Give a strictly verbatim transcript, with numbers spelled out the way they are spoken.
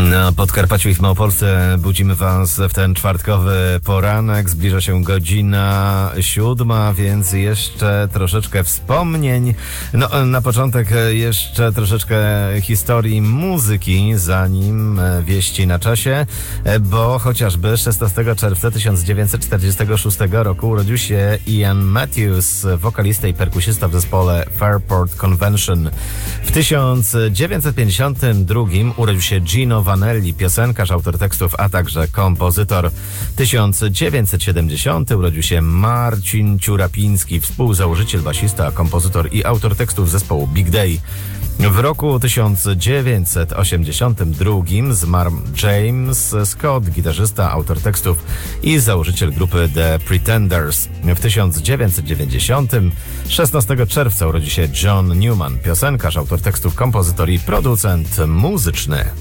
Na Podkarpaciu i w Małopolsce budzimy Was w ten czwartkowy poranek. Zbliża się godzina siódma, więc jeszcze troszeczkę wspomnień. No, na początek jeszcze troszeczkę historii muzyki, zanim wieści na czasie, bo chociażby szesnastego czerwca tysiąc dziewięćset czterdziestego szóstego roku urodził się Ian Matthews, wokalista i perkusista w zespole Fairport Convention. W tysiąc dziewięćset pięćdziesiątym drugim urodził się Gino Vanelli, piosenkarz, autor tekstów, a także kompozytor. tysiąc dziewięćset siedemdziesiątym urodził się Marcin Ciurapiński, współzałożyciel, basista, kompozytor i autor tekstów zespołu Big Day. W roku tysiąc dziewięćset osiemdziesiątym drugim zmarł James Scott, gitarzysta, autor tekstów i założyciel grupy The Pretenders. W tysiąc dziewięćset dziewięćdziesiątym szesnastego czerwca urodził się John Newman, piosenkarz, autor tekstów, kompozytor i producent muzyczny.